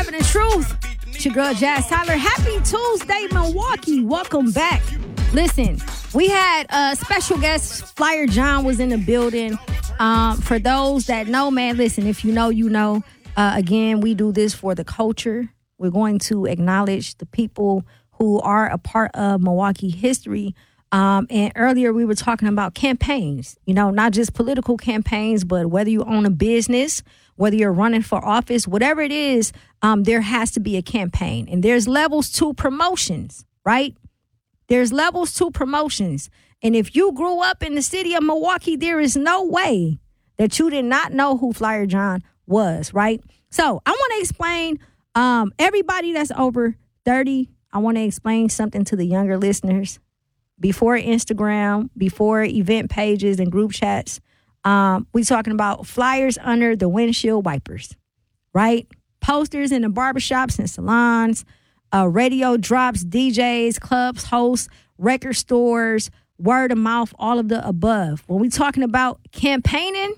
Living the Truth. It's your girl, Jazz Tyler. Happy Tuesday, Milwaukee. Welcome back. Listen, we had a special guest. Flyer John was in the building. For those that know, man, listen, if you know, you know. Again, we do this for the culture. We're going to acknowledge the people who are a part of Milwaukee history. And earlier we were talking about campaigns, you know, not just political campaigns, but whether you own a business, whether you're running for office, whatever it is, there has to be a campaign. And there's levels to promotions, right? There's levels to promotions. And if you grew up in the city of Milwaukee, there is no way that you did not know who Flyer John was, right? So I want to explain, everybody that's over 30, I want to explain something to the younger listeners. Before Instagram, before event pages and group chats, we talking about flyers under the windshield wipers, right? Posters in the barbershops and salons, radio drops, DJs, clubs, hosts, record stores, word of mouth, all of the above. When we talking about campaigning,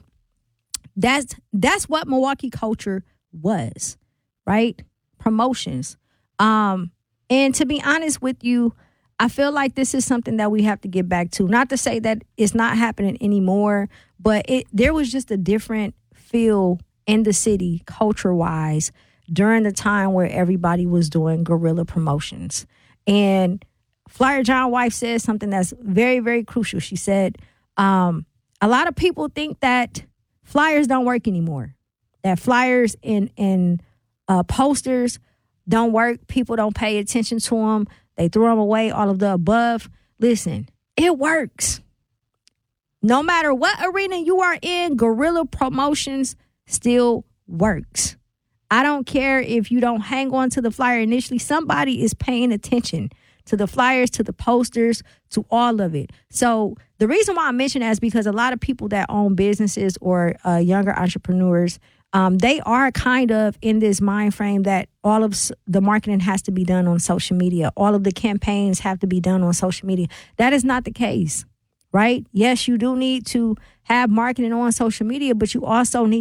that's what Milwaukee culture was, right? Promotions. And to be honest with you, I feel like this is something that we have to get back to. Not to say that it's not happening anymore, but there was just a different feel in the city culture-wise during the time where everybody was doing guerrilla promotions. And Flyer John's wife said something that's very, very crucial. She said, a lot of people think that flyers don't work anymore, that flyers and posters don't work. People don't pay attention to them. They throw them away, all of the above. Listen, it works. No matter what arena you are in, guerrilla promotions still works. I don't care if you don't hang on to the flyer initially. Somebody is paying attention to the flyers, to the posters, to all of it. So the reason why I mention that is because a lot of people that own businesses or younger entrepreneurs, they are kind of in this mind frame that all of the marketing has to be done on social media. All of the campaigns have to be done on social media. That is not the case, right? Yes, you do need to have marketing on social media, but you also need